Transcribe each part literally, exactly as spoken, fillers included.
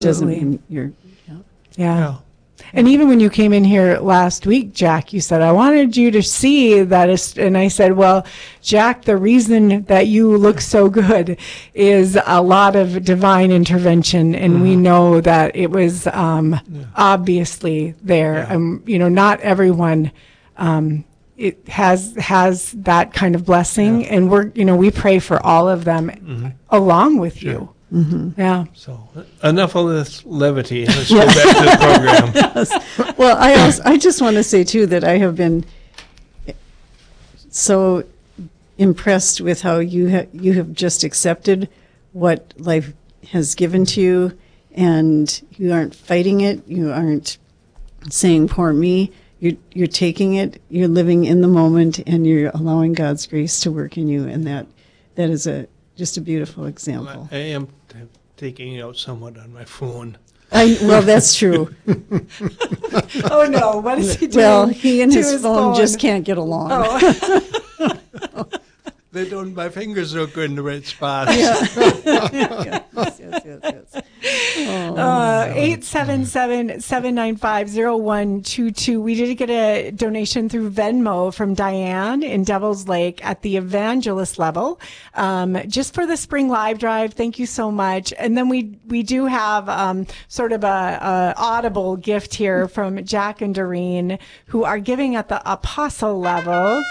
doesn't mean you're, yeah. Yeah. yeah. And even when you came in here last week, Jack, you said, I wanted you to see that. Is, and I said, well, Jack, the reason that you look so good is a lot of divine intervention. And mm-hmm. we know that it was um, yeah. obviously there. Yeah. Um, you know, not everyone um, it has has that kind of blessing. Yeah. And we're, you know, we pray for all of them mm-hmm. along with sure. you. Mm-hmm. Yeah. So enough of this levity. Let's go back to the program. Yes. Well, I also, I just want to say too that I have been so impressed with how you ha- you have just accepted what life has given to you, and you aren't fighting it. You aren't saying "poor me." You're you're taking it. You're living in the moment, and you're allowing God's grace to work in you, and that that is a just a beautiful example. I am t- taking out somewhat on my phone. I, well, that's true. Oh, no. What is he doing? Well, he and his, his phone, phone just can't get along. Oh. They don't, my fingers don't go in the right spots. Yeah. yes, yes, yes, yes. Oh, uh, eight seven seven, seven nine five, zero one two two. We did get a donation through Venmo from Diane in Devil's Lake at the evangelist level, um, just for the spring live drive. Thank you so much. And then we we do have um, sort of a, a audible gift here from Jack and Doreen, who are giving at the apostle level.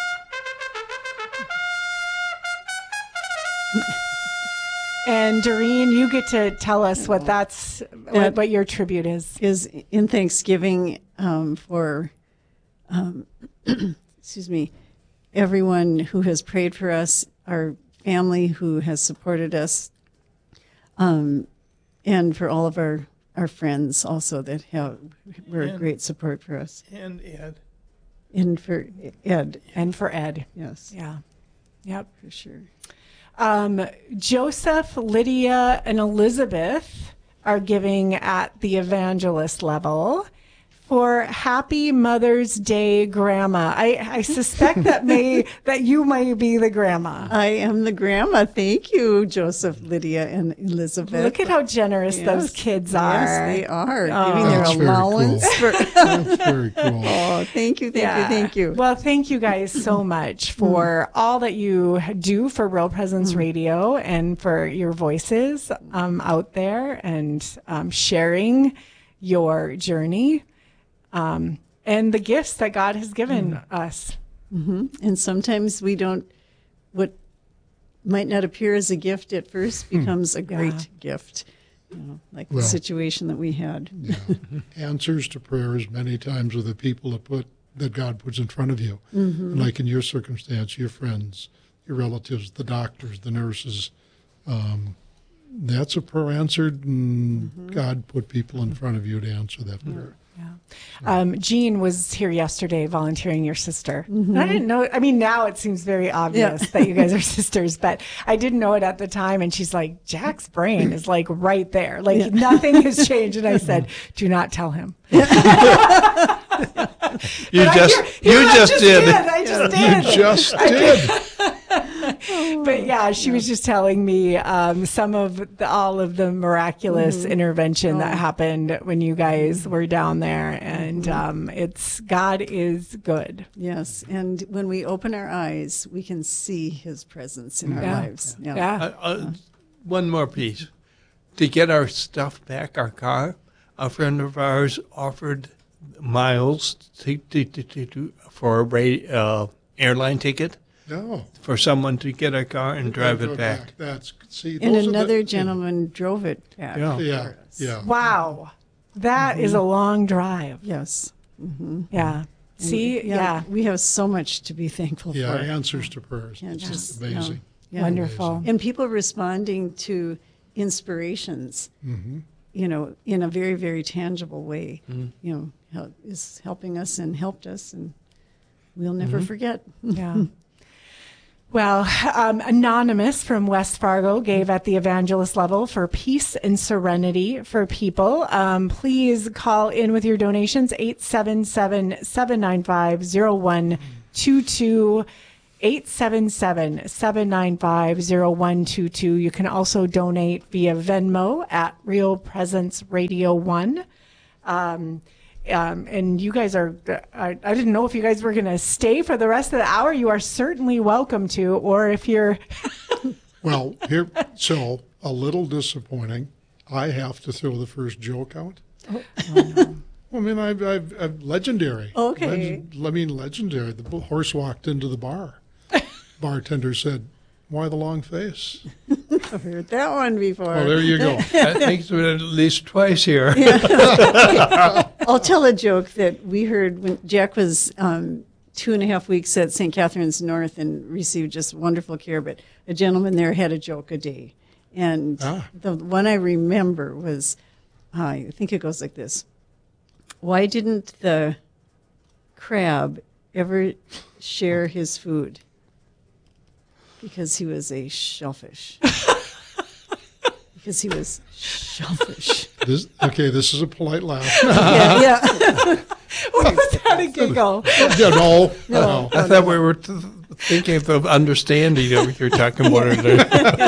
And Doreen, you get to tell us what that's what, what your tribute is. Is in Thanksgiving um, for, um, excuse me, everyone who has prayed for us, our family who has supported us, um, and for all of our, our friends also that have were and, a great support for us. And Ed. And for Ed. And for Ed. Yes. Yeah. Yep. For sure. Um, Joseph, Lydia, and Elizabeth are giving at the evangelist level for Happy Mother's Day, Grandma. I, I suspect that may that you might be the grandma. I am the grandma. Thank you, Joseph, Lydia, and Elizabeth. Look at how generous yes. those kids are. Yes, they are. Oh. Giving their That's allowance. Very cool. For That's very cool. Oh, thank you, thank yeah. you, thank you. Well, thank you guys so much for mm. all that you do for Real Presence mm. Radio and for your voices um, out there and um, sharing your journey. Um, and the gifts that God has given mm. us. Mm-hmm. And sometimes we don't, what might not appear as a gift at first becomes mm. a great yeah. gift, you know, like well, the situation that we had. Yeah. Answers to prayers many times are the people that put that God puts in front of you. Mm-hmm. Like in your circumstance, your friends, your relatives, the doctors, the nurses. Um, that's a prayer answered, and mm-hmm. God put people in front of you to answer that prayer. Yeah. Um, Jean was here yesterday volunteering your sister. Mm-hmm. I didn't know. I mean, now it seems very obvious yeah. that you guys are sisters, but I didn't know it at the time. And she's like, Jack's brain is like right there. Like yeah. nothing has changed. And I said, do not tell him. you just, hear, you just, just did. did. I just did. You just did. But yeah, she was just telling me um, some of the, all of the miraculous mm-hmm. intervention oh. that happened when you guys were down there, and mm-hmm. um, it's God is good. Yes, and when we open our eyes, we can see His presence in our yeah. lives. Yeah. yeah. Uh, uh, one more piece to get our stuff back, our car. A friend of ours offered miles to, to, to, to, to, for a ra- uh, airline ticket. No. For someone to get a car and drive it back. back. That's see. And those another the, gentleman yeah. drove it back. Yeah, yeah, yeah. Wow, that mm-hmm. is a long drive. Yes. Mm-hmm. Yeah. And see, we, yeah, yeah, we have so much to be thankful yeah, for. Yeah, answers to prayers. Yeah, it's just, just amazing. No. Yeah. Wonderful. Amazing. And people responding to inspirations, mm-hmm. you know, in a very, very tangible way. Mm-hmm. You know, help, is helping us and helped us, and we'll never mm-hmm. forget. Yeah. Well, um, Anonymous from West Fargo gave at the evangelist level for peace and serenity for people. Um, please call in with your donations, eight seven seven, seven nine five, zero one two two. eight seven seven, seven nine five, zero one two two. You can also donate via Venmo at Real Presence Radio one. Um, um, and you guys are, I, I didn't know if you guys were going to stay for the rest of the hour. You are certainly welcome to, or if you're... Well, here, so a little disappointing. I have to throw the first joke out. Oh, no. I mean, I've, I've, I've legendary. Okay. Legend, I mean, legendary. The horse walked into the bar. Bartender said, "Why the long face?" I've heard that one before. Oh, there you go. I think it's been at least twice here. I'll tell a joke that we heard when Jack was um, two and a half weeks at Saint Catharines North and received just wonderful care, but a gentleman there had a joke a day. And Ah. the one I remember was, uh, I think it goes like this. Why didn't the crab ever share his food? Because he was a shellfish. Because he was shellfish. This, okay, this is a polite laugh. yeah, yeah. What was that a giggle? Yeah, no, no. I thought we were t- thinking of understanding that you're talking about it.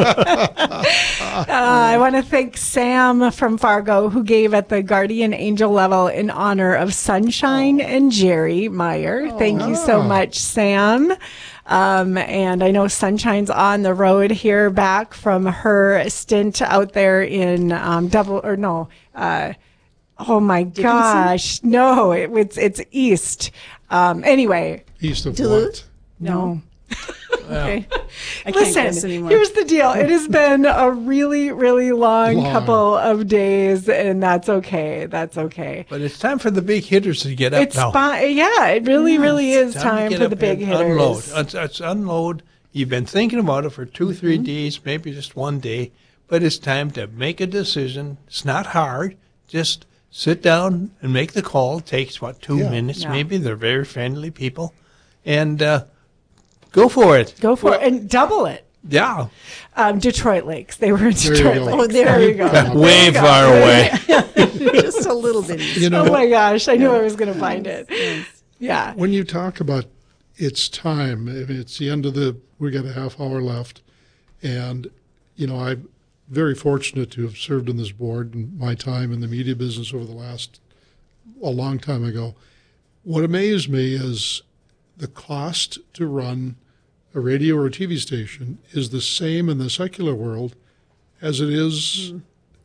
Uh, I want to thank Sam from Fargo, who gave at the Guardian Angel level in honor of Sunshine and Jerry Meyer. Thank you so Oh. much, Sam. Um, and I know Sunshine's on the road here back from her stint out there in um, double or no. Uh, oh my gosh, no, it, it's it's east. Um, anyway, East of Duluth? what? no. Okay. I can't guess Listen, anymore. here's the deal. It has been a really, really long, Long. couple of days, and that's okay. That's okay. But it's time for the big hitters to get up It's now. fine. Yeah, it really, really is to time get for up the big and hitters. Unload. It's, it's unload. You've been thinking about it for two, three Mm-hmm. days, maybe just one day, but it's time to make a decision. It's not hard. Just sit down and make the call. It takes, what, two Yeah. minutes Yeah. maybe. They're very friendly people. And uh, go for it. Go for it and double it. Yeah. Um, Detroit Lakes. They were in There you Detroit go. Lakes. Oh, there you you go. go. Way you go. far away. Just a little bit. You know, Oh my gosh! I knew I was going to find it. Yeah. when you talk about it's time, I mean, it's the end of the, we got a half hour left. And, you know, I'm very fortunate to have served on this board and my time in the media business over the last, a long time ago. What amazed me is the cost to run a radio or a T V station is the same in the secular world as it is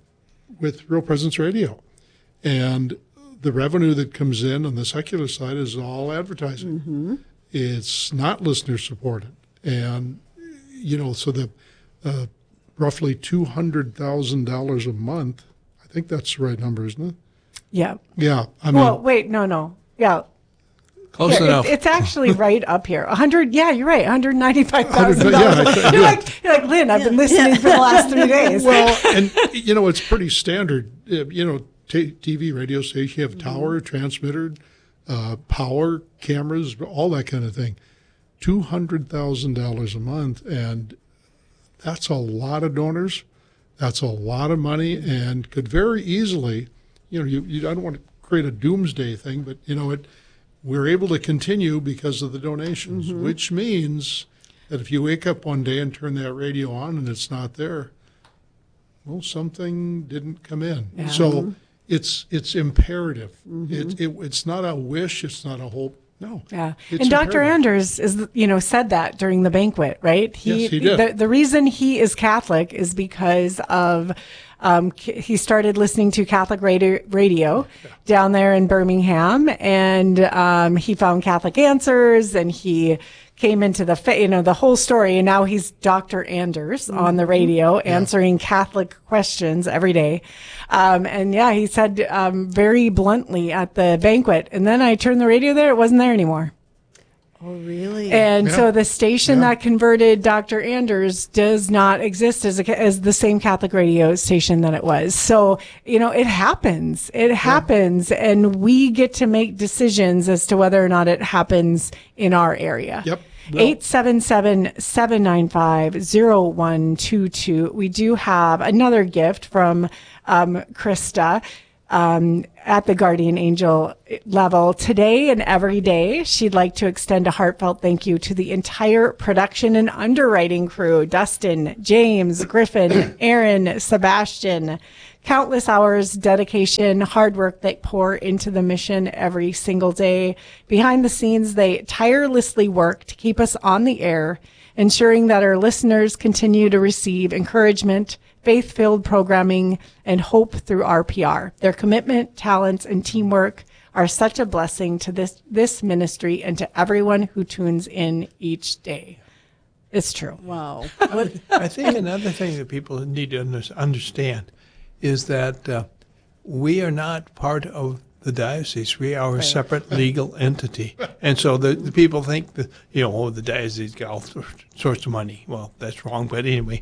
with Real Presence Radio. And the revenue that comes in on the secular side is all advertising. Mm-hmm. It's not listener supported. And, you know, so the uh, roughly two hundred thousand dollars a month, I think that's the right number, isn't it? Yeah. Yeah. I mean, Well, wait. No. No. Yeah. Close Yeah, enough. It's, it's actually right up here. A hundred. Yeah, you're right. One hundred ninety-five thousand Yeah, I dollars. thought- You're yeah. like, you're like Lynn. I've been listening for the last three days. well, and, you know, it's pretty standard. Uh, You know, t- T V, radio station, you have tower, transmitter, uh, power, cameras, all that kind of thing. two hundred thousand dollars a month, and that's a lot of donors. That's a lot of money, and could very easily, you know, you, you I don't want to create a doomsday thing, but, you know, it we're able to continue because of the donations, which means that if you wake up one day and turn that radio on and it's not there, well, something didn't come in. Yeah. So it's it's imperative. It, it it's not a wish. It's not a hope. No. Yeah. It's And Doctor imperative. Anders is, you know, said that during the banquet, right? Yes, he did. The, the reason he is Catholic is because of, um, c- he started listening to Catholic radio, radio down there in Birmingham, and um, he found Catholic Answers, and he came into the, fa- you know, the whole story, and now he's Doctor Anders on the radio answering Catholic questions every day. Um, and yeah, he said um, very bluntly at the banquet, and then I turned the radio there, it wasn't there anymore. Oh, really? And Yeah. so the station Yeah. that converted Doctor Anders does not exist as a, as the same Catholic radio station that it was. So, you know, it happens. It happens. And we get to make decisions as to whether or not it happens in our area. Yep. Well- eight seven seven, seven nine five, zero one two two. We do have another gift from um, Krista. um, at the Guardian Angel level. Today and every day, she'd like to extend a heartfelt thank you to the entire production and underwriting crew, Dustin, James, Griffin, Aaron, Sebastian. Countless hours, dedication, hard work they pour into the mission every single day. Behind the scenes, they tirelessly work to keep us on the air, ensuring that our listeners continue to receive encouragement, faith-filled programming, and hope through R P R. Their commitment, talents, and teamwork are such a blessing to this, this ministry and to everyone who tunes in each day. It's true. Wow. What, I think another thing that people need to under- understand is that uh, we are not part of the diocese. We are a separate legal entity. And so the, the people think that, you know, oh, the diocese got all sorts of money. Well, that's wrong. But anyway,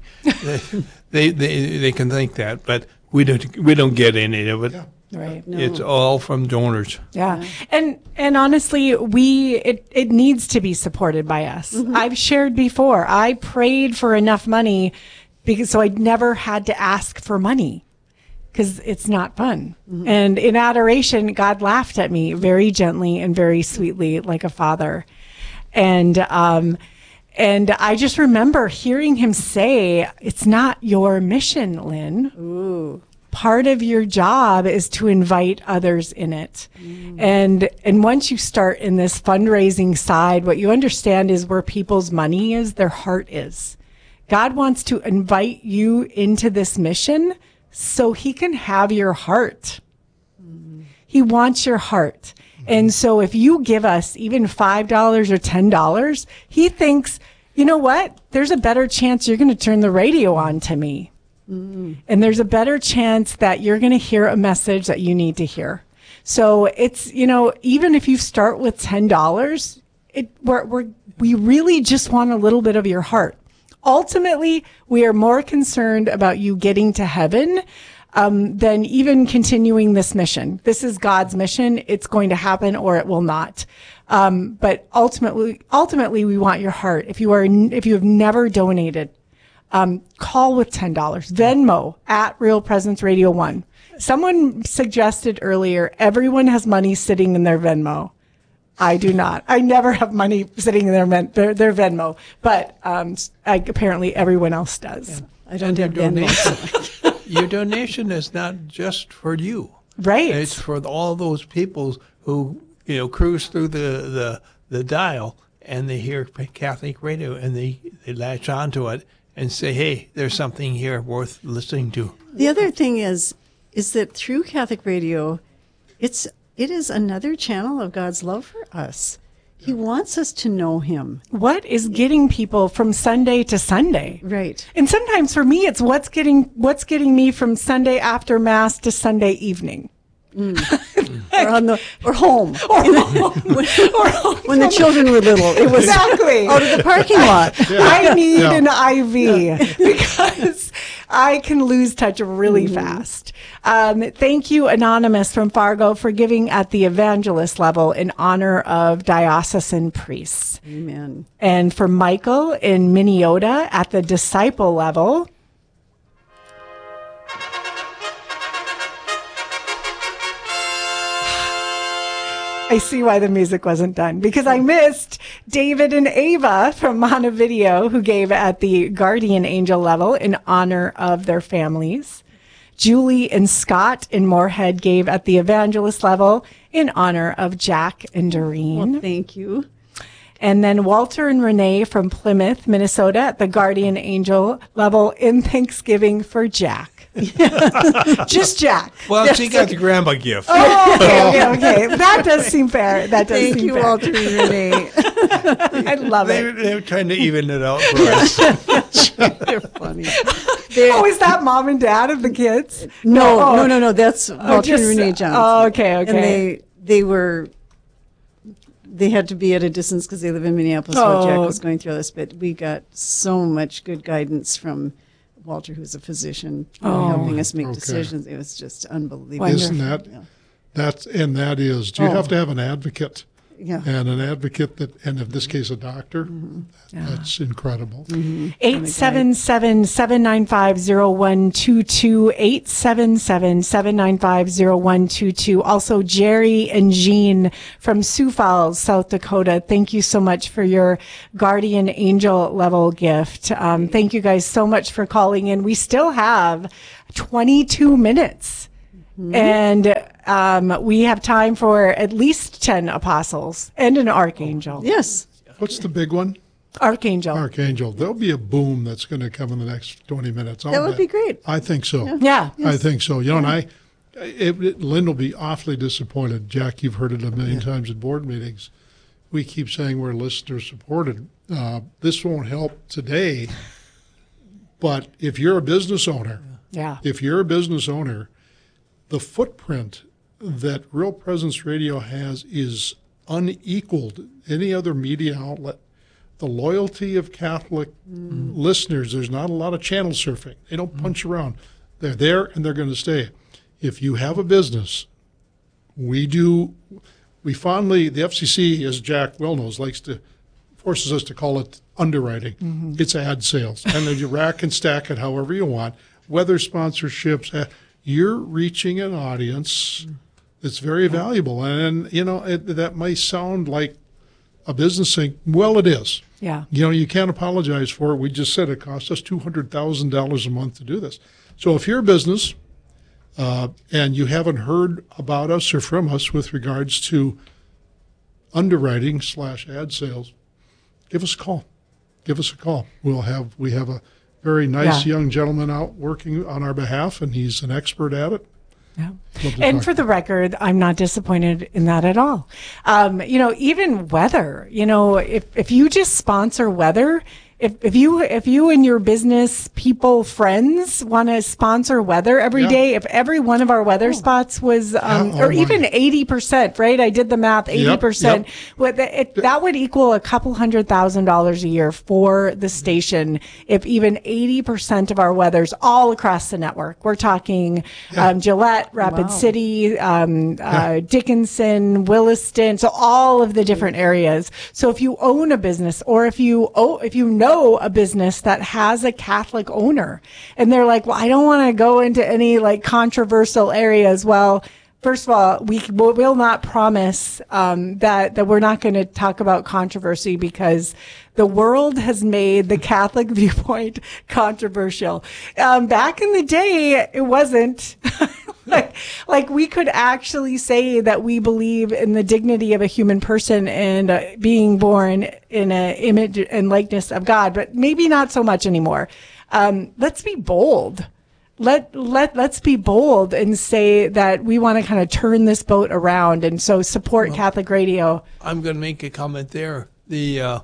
they, they they can think that. But we don't we don't get any of it. Yeah. Right. No. It's all from donors. Yeah. And and honestly, we it, it needs to be supported by us. Mm-hmm. I've shared before, I prayed for enough money because so I never had to ask for money. Because it's not fun. Mm-hmm. And in adoration, God laughed at me very gently and very sweetly, like a father. And um, and I just remember hearing him say, "It's not your mission, Lynn. Ooh. Part of your job is to invite others in it." Mm. And and once you start in this fundraising side, what you understand is where people's money is, their heart is. God wants to invite you into this mission so he can have your heart. Mm-hmm. He wants your heart. Mm-hmm. And so if you give us even five dollars or ten dollars, he thinks, you know what? There's a better chance you're going to turn the radio on to me. Mm-hmm. And there's a better chance that you're going to hear a message that you need to hear. So it's, you know, even if you start with ten dollars, it, we're, we're, we really just want a little bit of your heart. Ultimately, we are more concerned about you getting to heaven um, than even continuing this mission. This is God's mission. It's going to happen or it will not. Um, but ultimately, ultimately, we want your heart. If you are, if you have never donated, um, call with ten dollars. Venmo at Real Presence Radio One. Someone suggested earlier, everyone has money sitting in their Venmo. I do not. I never have money sitting in their their, their Venmo, but um, I, apparently everyone else does. Yeah. I don't And have your Venmo. donation, your donation is not just for you. Right. It's for all those people who, you know, cruise through the, the, the dial and they hear Catholic radio and they, they latch onto it and say, hey, there's something here worth listening to. The other thing is, is that through Catholic radio, it's it is another channel of God's love for us. He wants us to know him. What is getting people from Sunday to Sunday? Right. And sometimes for me, it's what's getting what's getting me from Sunday after Mass to Sunday evening. Mm. or on the or home. Or In the- home. when, Or home. when the children were little, it was Exactly. out of the parking lot. I need Yeah. an I V because I can lose touch really fast. Um, thank you, Anonymous from Fargo, for giving at the evangelist level in honor of diocesan priests. Amen. And for Michael in Minneota at the disciple level. I see why the music wasn't done because I missed David and Ava from Montevideo who gave at the guardian angel level in honor of their families. Julie and Scott in Moorhead gave at the evangelist level in honor of Jack and Doreen. Well, thank you. And then Walter and Renee from Plymouth, Minnesota at the guardian angel level in Thanksgiving for Jack. Just Jack. Well, she got the grandma gift. Oh, okay, okay, okay. That does seem fair. That does Thank seem you, fair. Walter and Renee. I love They, it. they were trying to even it out for us. They're funny. They're, Oh, is that mom and dad of the kids? no, Oh, no, no, no. That's Walter just- and Renee Johnson. oh, okay, okay. And they they were they had to be at a distance because they live in Minneapolis while Jack Oh. was going through this. But we got so much good guidance from Walter, who's a physician, you know, Oh. helping us make Okay. decisions. It was just unbelievable. Wonderful. Isn't that, Yeah. that's, and that is, do you Oh. have to have an advocate Yeah. and an advocate that, and in this case, a doctor. Yeah. That's incredible. eight seven seven, seven nine five, zero one two two, eight seven seven, seven nine five, zero one two two. Also, Jerry and Jean from Sioux Falls, South Dakota. Thank you so much for your guardian angel level gift. Um, thank you guys so much for calling in. We still have twenty-two minutes. And um, we have time for at least ten apostles and an archangel. Yes. What's the big one? Archangel. Archangel. There'll be a boom that's going to come in the next twenty minutes. I'll That would bet. be great. I think so. Yeah. I think so. You know, and I, it, it, Lynn will be awfully disappointed. Jack, you've heard it a million times at board meetings. We keep saying we're listener supported. Uh, this won't help today, but if you're a business owner, Yeah. if you're a business owner, the footprint that Real Presence Radio has is unequaled. Any other media outlet, the loyalty of Catholic listeners, there's not a lot of channel surfing. They don't punch around. They're there and they're going to stay. If you have a business, we do, we fondly, the F C C, as Jack well knows, likes to, forces us to call it underwriting. It's ad sales. And then you rack and stack it however you want. Weather sponsorships, uh, you're reaching an audience that's very valuable. And, you know, it, that may sound like a business thing. Well, it is. Yeah. You know, you can't apologize for it. We just said it costs us two hundred thousand dollars a month to do this. So if you're a business uh, and you haven't heard about us or from us with regards to underwriting slash ad sales, give us a call. Give us a call. We'll have, we have a very nice Yeah. young gentleman out working on our behalf, and he's an expert at it. Yeah. Love to And talk. for the record, I'm not disappointed in that at all. Um, you know, even weather, you know, if, if you just sponsor weather, if, if you if you and your business people, friends want to sponsor weather every Yeah. day, if every one of our weather spots was, um, Yeah, oh or my. even eighty percent, right? I did the math, eighty percent. yep. What the, it, that would equal a couple hundred thousand dollars a year for the station if even eighty percent of our weather's all across the network. We're talking um, Gillette, Rapid Wow. City, um, uh, Dickinson, Williston, so all of the different areas. So if you own a business, or if you oh, if you know a business that has a Catholic owner, and they're like, well, I don't want to go into any like controversial areas. Well, first of all, we will not promise um, that that we're not going to talk about controversy, because the world has made the Catholic viewpoint controversial. Um, back in the day, it wasn't. like, like we could actually say that we believe in the dignity of a human person and uh, being born in an image and likeness of God, but maybe not so much anymore. Um, let's be bold. Let let let's be bold and say that we want to kind of turn this boat around, and so support Well, Catholic Radio. I'm going to make a comment there. The uh,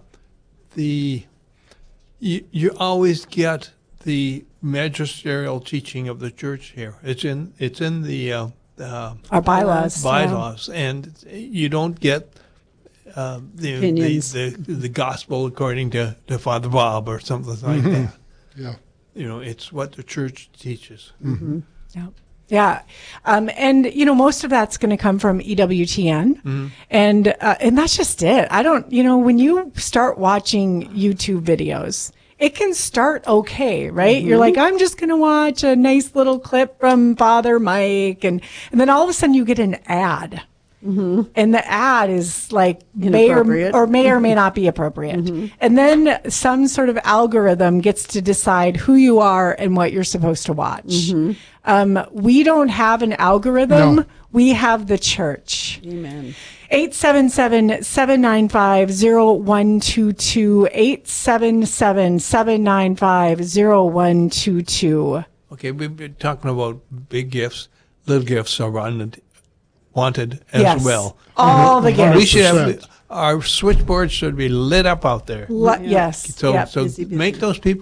the you, you always get the magisterial teaching of the church here. It's in it's in the uh, uh, Our bylaws. bylaws, and you don't get uh, the, the Opinions. the the gospel according to, to Father Bob or something like that. Yeah. You know, it's what the church teaches. Yeah. Yeah. Um, and, you know, most of that's going to come from E W T N. And, uh, and that's just it. I don't, you know, when you start watching YouTube videos, it can start okay, right? You're like, I'm just going to watch a nice little clip from Father Mike. And, and then all of a sudden you get an ad. And the ad is like may or, Inappropriate. or may or may not be appropriate. And then some sort of algorithm gets to decide who you are and what you're supposed to watch. Um, we don't have an algorithm. No. We have the church. Amen. eight seven seven, seven nine five, zero one two two, eight seven seven, seven nine five, zero one two two. Okay, we've been talking about big gifts. Little gifts are wanted, wanted as Yes. well. All the We gifts. should have one hundred percent. our switchboard should be lit up out there. Li- Yes. So Yep. so Busy, busy. make those people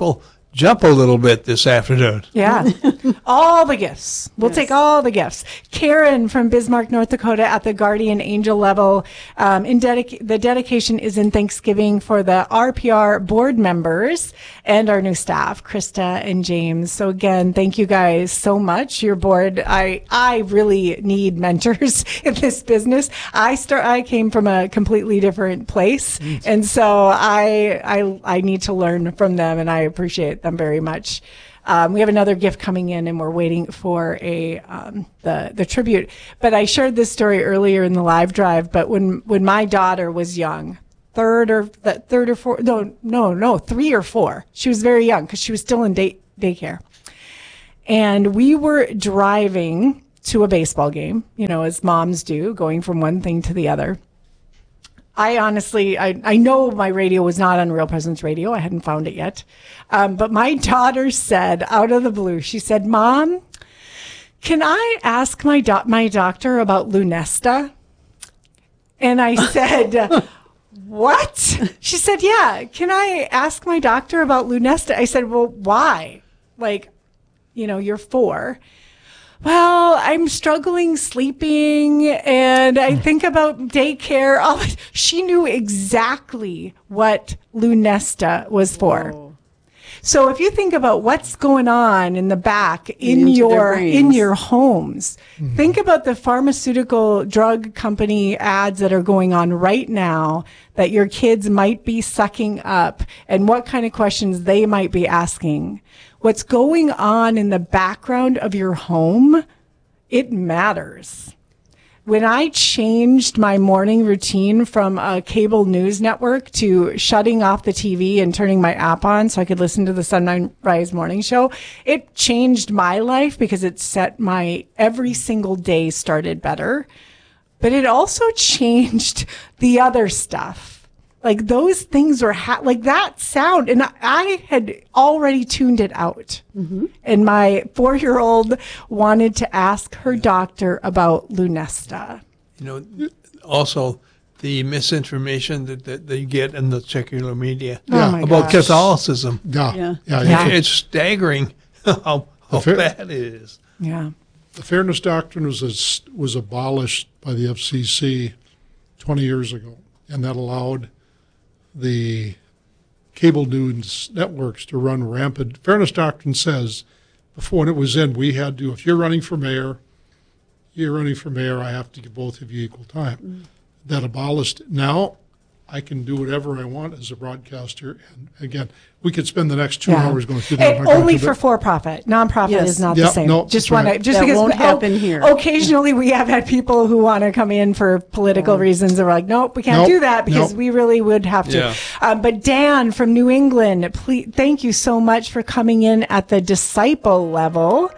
jump a little bit this afternoon. Yeah. All the gifts. We'll Yes. take all the gifts. Karen from Bismarck, North Dakota at the guardian angel level. Um, in dedic- the dedication is in Thanksgiving for the R P R board members and our new staff, Krista and James. So again, thank you guys so much. Your board, I, I really need mentors in this business. I start, I came from a completely different place. And so I, I, I need to learn from them, and I appreciate them very much. Um, we have another gift coming in, and we're waiting for a um, the the tribute. But I shared this story earlier in the live drive. But when when my daughter was young, third or the third or four, no, no, no, three or four, she was very young because she was still in day daycare, and we were driving to a baseball game, you know, as moms do, going from one thing to the other. I honestly, I, I know my radio was not on Real Presence Radio. I hadn't found it yet. Um, but my daughter said, out of the blue, she said, Mom, can I ask my doc- my doctor about Lunesta? And I said, what? She said, yeah, can I ask my doctor about Lunesta? I said, well, why? Like, you know, you're four. Well, I'm struggling sleeping, and I think about daycare. Oh, she knew exactly what Lunesta was for. Whoa. So if you think about what's going on in the back in Into their your in brains. your homes, think about the pharmaceutical drug company ads that are going on right now that your kids might be sucking up, and what kind of questions they might be asking. What's going on in the background of your home, it matters. When I changed my morning routine from a cable news network to shutting off the T V and turning my app on so I could listen to the Sunrise Morning Show, it changed my life because it set my every single day started better. But it also changed the other stuff. Like those things were ha- like that sound, and I, I had already tuned it out. Mm-hmm. And my four-year-old wanted to ask her doctor about Lunesta. You know, also the misinformation that, that they get in the secular media Yeah. Oh my about gosh. Catholicism. Yeah. Yeah. Yeah. Yeah. It's staggering how, how fair- bad it is. Yeah. The Fairness Doctrine was as- was abolished by the F C C twenty years ago, and that allowed the cable news networks to run rampant. Fairness Doctrine says, before when it was in, we had to, if you're running for mayor, you're running for mayor, I have to give both of you equal time. Mm. That abolished. Now I can do whatever I want as a broadcaster. And again, we could spend the next two Yeah. hours going through that. And I'm not gonna only do for that. for-profit. Nonprofit Yes. is not Yep, the same. no, just that's want right. to just That because won't oh, happen here. Occasionally, we have had people who want to come in for political reasons. They're like, nope, we can't Nope, do that because nope. we really would have to. Yeah. Um, but Dan from New England, please, thank you so much for coming in at the disciple level.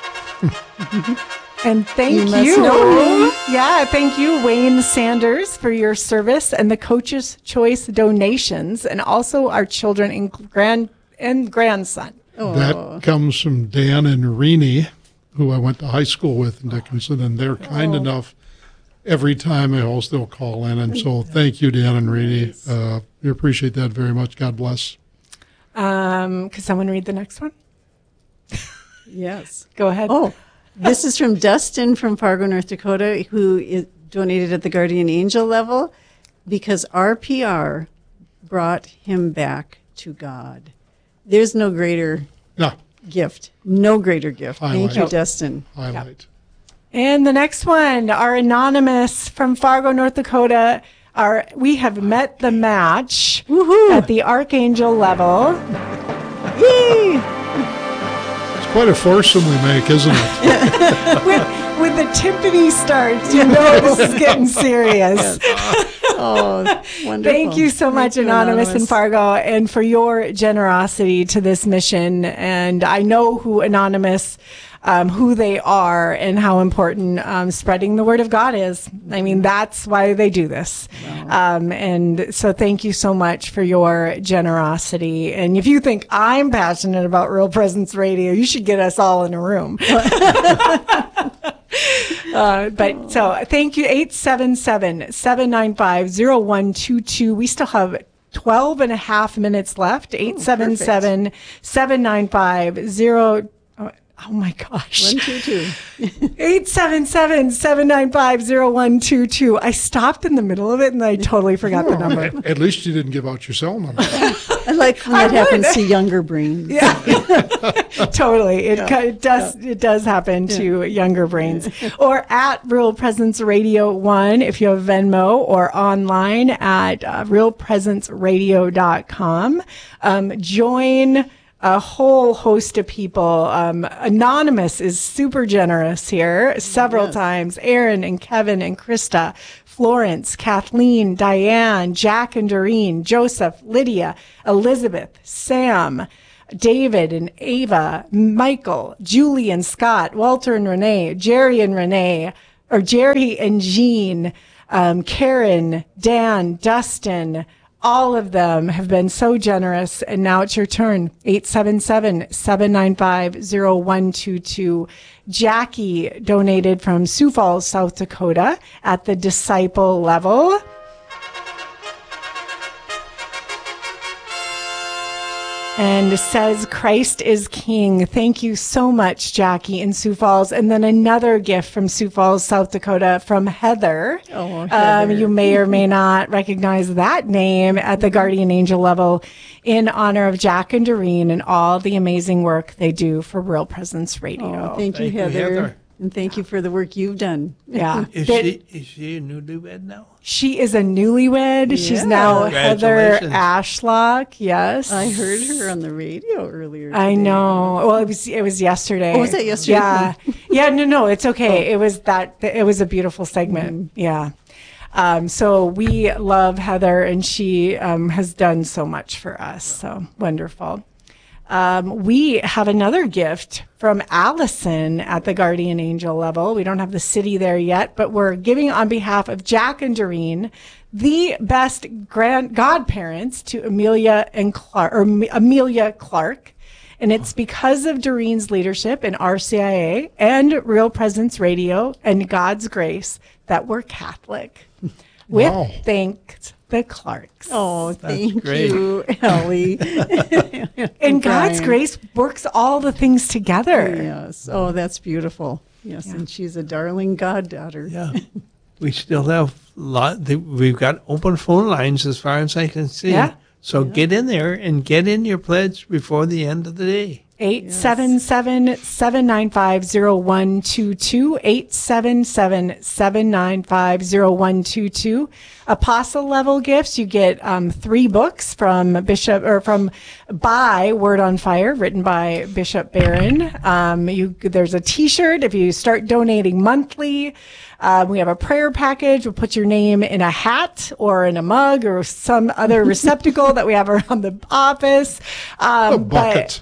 And thank You you. must know me. Yeah, thank you, Wayne Sanders, for your service and the Coach's Choice donations, and also our children and grand and grandson. Oh. That comes from Dan and Rini, who I went to high school with in Dickinson, and they're kind Oh. enough every time I host, they'll call in. And so thank you, Dan and Rini. Nice. Uh, we appreciate that very much. God bless. Um, could someone read the next one? Yes. Go ahead. Oh, this is from Dustin from Fargo, North Dakota, who is donated at the Guardian Angel level because R P R brought him back to God. There's no greater Yeah, gift. No greater gift. Thank Highlight. you, Dustin. highlight. And the next one, our anonymous from Fargo, North Dakota. Our we have met the match Woohoo! at the Archangel level. Yay! It's quite a foursome we make, isn't it? with, with the timpani starts, you know this is getting serious. Oh, wonderful. Thank you so much, Thank you, Anonymous in Anonymous. Fargo, and for your generosity to this mission. And I know who Anonymous, um, who they are, and how important um, spreading the word of God is. I mean, that's why they do this. Um, and so thank you so much for your generosity. And if you think I'm passionate about Real Presence Radio, you should get us all in a room. Uh, but so thank you, eight seven seven, seven nine five, zero one two two. We still have twelve and a half minutes left. eight seven seven, seven nine five, zero Oh my gosh. one two two. eight seven seven, seven nine five, zero one two two. I stopped in the middle of it and I totally forgot the number. At, at least you didn't give out your cell number. I like when that I happens would. to younger brains. Yeah, totally. It, Yeah. ki- it does. It does happen to younger brains. Or at Real Presence Radio One if you have Venmo, or online at uh, real presence radio dot com. Um, join a whole host of people. Um, Anonymous is super generous here several Yes. times. Aaron and Kevin and Krista, Florence, Kathleen, Diane, Jack and Doreen, Joseph, Lydia, Elizabeth, Sam, David and Ava, Michael, Julie and Scott, Walter and Renee, Jerry and Renee, or Jerry and Jean, um, Karen, Dan, Dustin. All of them have been so generous. And now it's your turn. eight seven seven, seven nine five, zero one two two. Jackie donated from Sioux Falls, South Dakota at the disciple level. And says, Christ is King. Thank you so much, Jackie in Sioux Falls. And then another gift from Sioux Falls, South Dakota from Heather. Oh, Um, Heather. you may or may not recognize that name at the Guardian Angel level, in honor of Jack and Doreen and all the amazing work they do for Real Presence Radio. Oh, thank you, Thank you, Heather. Heather. And thank you for the work you've done. Yeah. Is That- she is she a newlywed now? She is a newlywed. She's Yeah. now Heather Congratulations. Ashlock. Yes. I heard her on the radio earlier. I today. know. Well, it was it was yesterday. Oh, was that yesterday? Yeah, yeah. No, no, it's okay. It was that. It was a beautiful segment. Yeah. Um, so we love Heather, and she um, has done so much for us. So wonderful. Um, we have another gift from Allison at the Guardian Angel level. We don't have the city there yet, but we're giving on behalf of Jack and Doreen, the best grand godparents to Amelia and Clark, or M- Amelia Clark. And it's because of Doreen's leadership in R C I A and Real Presence Radio and God's grace that we're Catholic. With Wow. thanks the Clarks. Oh, thank great. you, Ellie. And God's Brian. grace works all the things together. Yes. Oh, that's beautiful. Yes, Yeah. and she's a darling goddaughter. Yeah. We still have lot. the- We've got open phone lines as far as I can see. Yeah. So get in there and get in your pledge before the end of the day. eight seven seven, seven nine five, zero one two two, eight seven seven, seven nine five, zero one two two. Apostle level gifts, you get um, three books from Bishop, or from by Word on Fire, written by Bishop Barron. Um, you, there's a t-shirt if you start donating monthly. Uh, we have a prayer package. We'll put your name in a hat or in a mug or some other receptacle that we have around the office. Um, A but- bucket.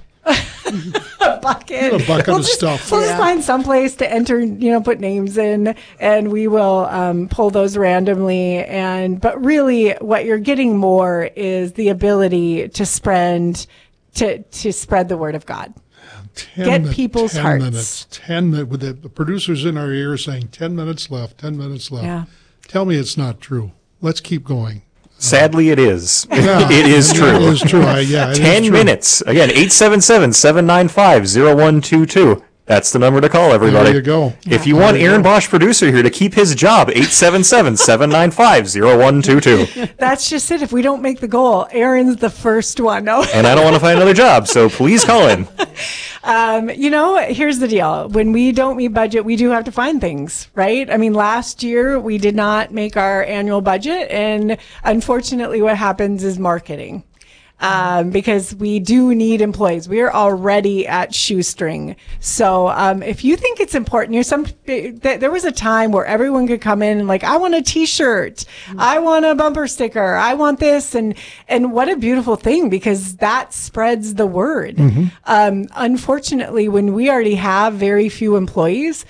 a bucket. A bucket we'll of just, stuff. We'll Yeah. just find some place to enter, you know, put names in, and we will um, pull those randomly. And but really, what you're getting more is the ability to spread to to spread the word of God. Ten Get min- people's ten hearts. minutes. Ten minutes. With the, the producers in our ear saying ten minutes left. Ten minutes left. Yeah. Tell me it's not true. Let's keep going. Sadly, it is. Yeah, It is true. It is true. I, yeah, it is Ten true. minutes. Again, eight seven seven, seven nine five, zero one two two. That's the number to call, everybody. There you go. If you want Aaron Bosch, producer, here to keep his job, eight seven seven, seven nine five, zero one two two. That's just it. If we don't make the goal, Aaron's the first one. No. And I don't want to find another job, so please call in. Um, you know, here's the deal. When we don't meet budget, we do have to find things, right? I mean, last year we did not make our annual budget, and unfortunately what happens is marketing. Um, because we do need employees. We are already at shoestring. So, um, if you think it's important, you know, some, th- there was a time where everyone could come in and like, I want a t-shirt. I want a bumper sticker. I want this. And, and what a beautiful thing, because that spreads the word. Um, unfortunately, when we already have very few employees,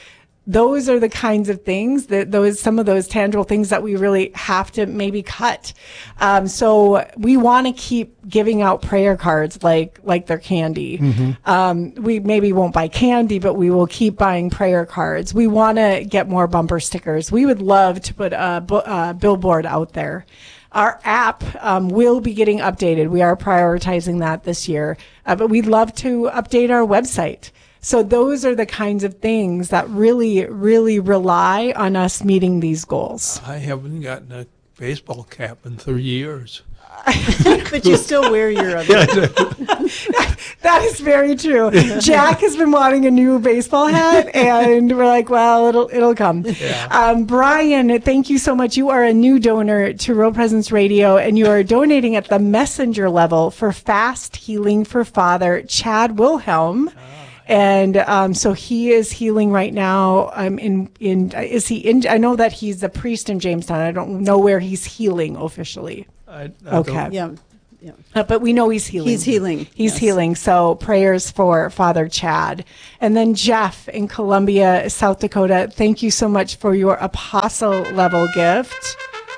those are the kinds of things that those, some of those tangible things that we really have to maybe cut. Um, so we want to keep giving out prayer cards like, like they're candy. Um, we maybe won't buy candy, but we will keep buying prayer cards. We want to get more bumper stickers. We would love to put a, bu- a billboard out there. Our app um, will be getting updated. We are prioritizing that this year, uh, but we'd love to update our website. So those are the kinds of things that really, really rely on us meeting these goals. I haven't gotten a baseball cap in three years. But you still wear your other. That is very true. Jack has been wanting a new baseball hat, and we're like, well, it'll it'll come. Yeah. Um, Brian, thank you so much. You are a new donor to Real Presence Radio, and you are donating at the messenger level for Fast Healing for Father Chad Wilhelm. And um, so he is healing right now. Um, in in is he in? I know that he's a priest in Jamestown. I don't know where he's healing officially. I, I Okay. don't- Yeah. Yeah. Uh, but we know he's healing. He's healing, He's yes. healing. So prayers for Father Chad. And then Jeff in Columbia, South Dakota. Thank you so much for your apostle level gift.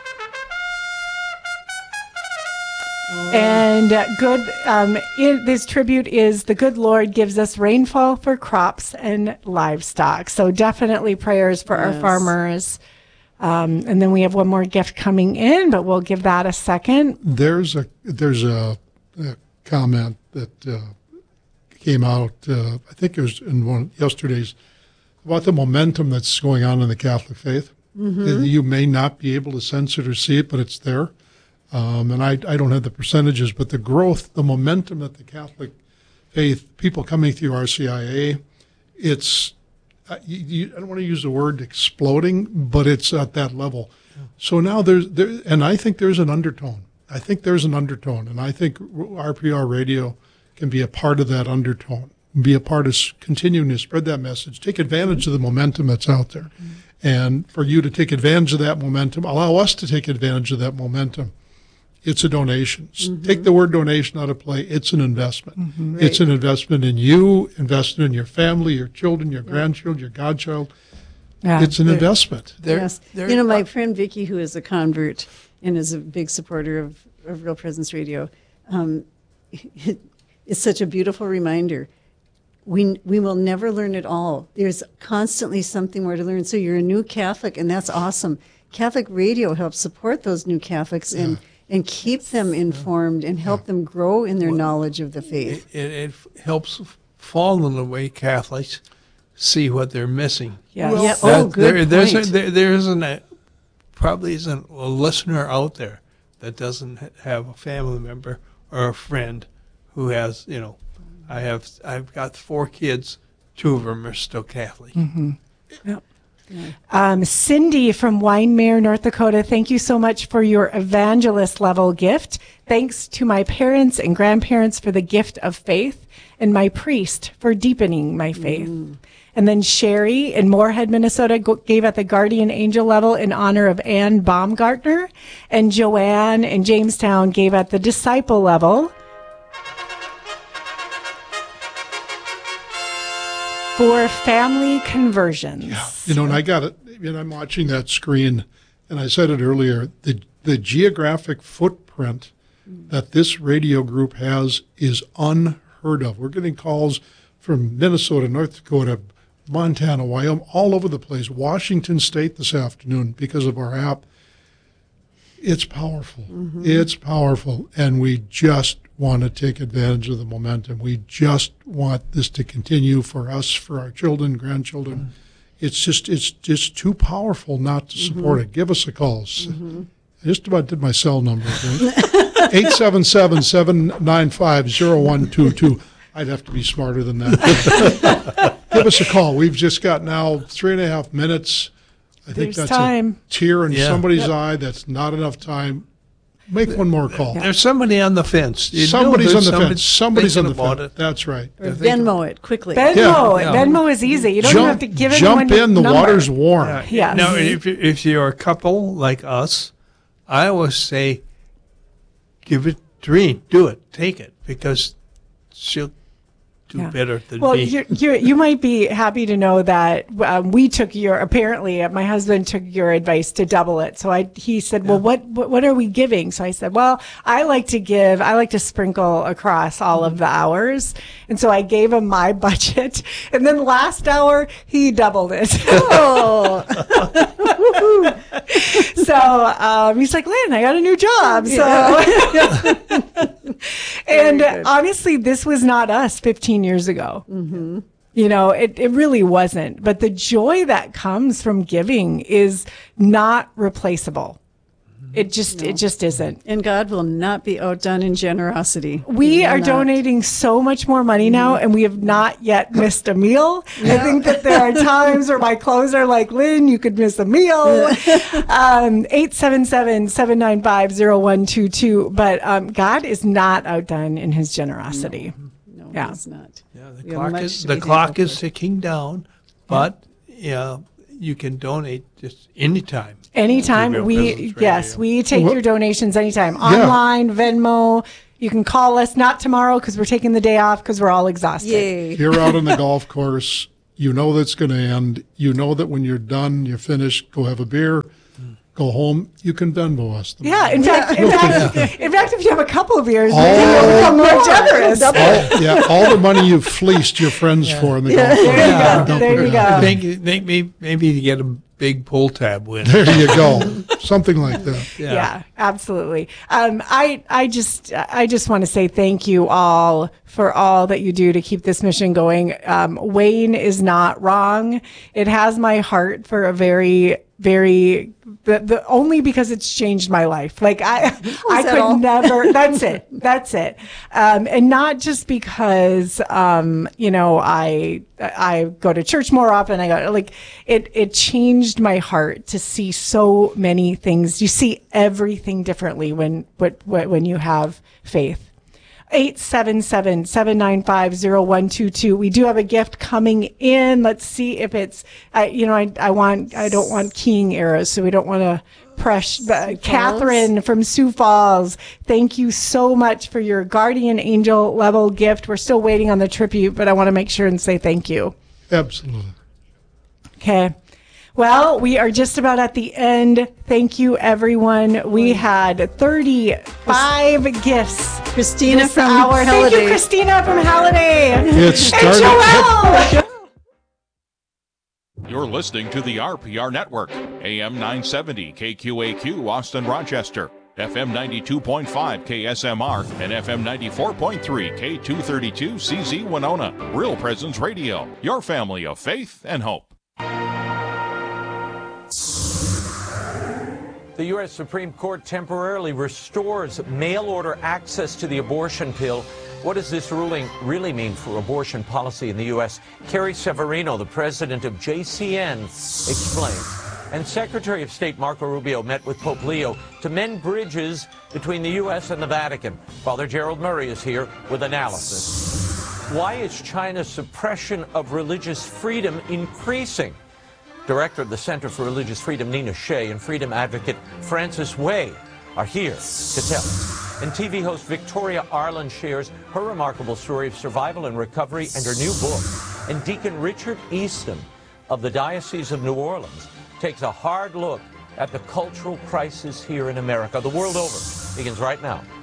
And uh, good, um, in, this tribute is the good Lord gives us rainfall for crops and livestock. So definitely prayers for our Yes. farmers. Um, and then we have one more gift coming in, but we'll give that a second. There's a there's a, a comment that uh, came out. Uh, I think it was in one yesterday's about the momentum that's going on in the Catholic faith. Mm-hmm. You may not be able to sense it or see it, but it's there. Um, and I, I don't have the percentages, but the growth, the momentum that the Catholic faith, people coming through R C I A, it's, uh, you, you, I don't want to use the word exploding, but it's at that level. Yeah. So now there's, there, and I think there's an undertone. I think there's an undertone, and I think R P R Radio can be a part of that undertone, be a part of continuing to spread that message, take advantage of the momentum that's out there. Mm-hmm. And for you to take advantage of that momentum, allow us to take advantage of that momentum. It's a donation. Mm-hmm. Take the word donation out of play. It's an investment. Mm-hmm. Right. It's an investment in you, invested in your family, your children, your yeah. grandchildren, your godchild. Yeah. It's an there, investment. There, yes. there, you know, my friend Vicky, who is a convert and is a big supporter of, of Real Presence Radio, um, it, it's such a beautiful reminder. We we will never learn it all. There's constantly something more to learn. So you're a new Catholic, and that's awesome. Catholic Radio helps support those new Catholics and yeah. and keep them informed and help yeah. them grow in their well, knowledge of the faith. It, it, it helps fallen away Catholics see what they're missing. Yes. Well, yeah. That, Oh, good there, there's point. A, there, there isn't a, probably isn't a listener out there that doesn't have a family member or a friend who has, you know, I have, I've got four kids. Two of them are still Catholic. Mm-hmm. Yep. Yeah. Um, Cindy from Winemere, North Dakota, thank you so much for your evangelist level gift. Thanks to my parents and grandparents for the gift of faith, and my priest for deepening my faith. Mm. And then Sherry in Moorhead, Minnesota, go- gave at the guardian angel level in honor of Ann Baumgartner. And Joanne in Jamestown gave at the disciple level for family conversions. Yeah, you know, and I got it, and I'm watching that screen, and I said it earlier, the the geographic footprint that this radio group has is unheard of. We're getting calls from Minnesota, North Dakota, Montana, Wyoming, all over the place, Washington State this afternoon because of our app. It's powerful. Mm-hmm. It's powerful, and we just want to take advantage of the momentum. We just want this to continue for us, for our children, grandchildren. Mm-hmm. It's just it's just too powerful not to support mm-hmm. it. Give us a call. Mm-hmm. I just about did my cell number. eight seven seven, seven nine five, zero one two two. I'd have to be smarter than that. Give us a call. We've just got now three and a half minutes. I think There's that's time. a tear in Yeah. somebody's Yep. eye. That's not enough time. Make one more call. There's somebody on the fence. You know Somebody's there's on the somebody fence. Somebody's on the thinking about fence. it. That's right. Or They're thinking- Venmo it quickly. Venmo. Yeah. Venmo is easy. You don't jump even have to give jump anyone your in. The number. water's warm. Yeah. Yes. Now, if you- if you're a couple like us, I always say, give it Doreen, do it, take it, because she'll do Yeah. better than Well, me. you you you might be happy to know that um, we took your apparently uh, my husband took your advice to double it. So I he said, well, what, what what are we giving? So I said, well, I like to give, I like to sprinkle across all of the hours, and so I gave him my budget, and then last hour he doubled it. Oh, So um, he's like, Lynn, I got a new job. So, and Very good. honestly, this was not us fifteen years ago. Mm-hmm. You know, it, it really wasn't. But the joy that comes from giving is not replaceable. It just, it just isn't. and God will not be outdone in generosity. We He will are not. donating so much more money now, and we have not yet missed a meal. I think that there are times where my clothes are like, Lynn, you could miss a meal. um, eight seven seven, seven nine five, zero one two two. But um, God is not outdone in his generosity. No, Yeah. it's not. Yeah, the We have clock much is to the be clock thankful is for. ticking down, but yeah, you can donate just anytime. Anytime Real we, Presence yes, Radio. we take Well, your donations anytime. Online, Venmo. You can call us, not tomorrow because we're taking the day off because we're all exhausted. Yay. You're out on the golf course. You know that's going to end. You know that when you're done, you're finished, go have a beer, go home. You can Venmo us. the Yeah, money. in fact, in fact, in fact, if you have a couple of beers, Oh. maybe you'll become more generous. all, yeah, all the money you've fleeced your friends for in the golf course. There you go. Dump There it you out. go. Think, think maybe, maybe to get a big pull tab win. There you go. Something like that. Yeah, absolutely. Um, I, I just, I just want to say thank you all for all that you do to keep this mission going. Um, Wayne is not wrong. It has my heart for a very, very, the, the only because it's changed my life. Like I, I that could all? never, that's it. That's it. Um, and not just because, um, you know, I, I go to church more often. I go like it, it changed my heart to see so many things. You see everything differently when, when, when you have faith. eight seven seven, seven nine five, zero one two two. We do have a gift coming in. Let's see if it's, I, you know, I, I want, I don't want keying errors, so we don't want to press. Uh, Catherine from Sioux Falls, thank you so much for your guardian angel level gift. We're still waiting on the tribute, but I want to make sure and say thank you. Absolutely. Okay. Well, we are just about at the end. Thank you, everyone. We had thirty-five gifts. Christina this from hour. Thank Halliday. you, Christina from Halliday. It And started. Joelle. You're listening to the R P R Network, A M nine seventy K Q A Q Austin Rochester, F M ninety-two point five K S M R, and F M ninety-four point three K two thirty-two C Z Winona. Real Presence Radio, your family of faith and hope. The U S Supreme Court temporarily restores mail-order access to the abortion pill. What does this ruling really mean for abortion policy in the U S? Carrie Severino, the president of J C N, explains. And Secretary of State Marco Rubio met with Pope Leo to mend bridges between the U S and the Vatican. Father Gerald Murray is here with analysis. Why is China's suppression of religious freedom increasing? Director of the Center for Religious Freedom, Nina Shea, and freedom advocate Francis Wei are here to tell us. And T V host Victoria Arlen shares her remarkable story of survival and recovery and her new book. And Deacon Richard Easton of the Diocese of New Orleans takes a hard look at the cultural crisis here in America, the world over. Begins right now.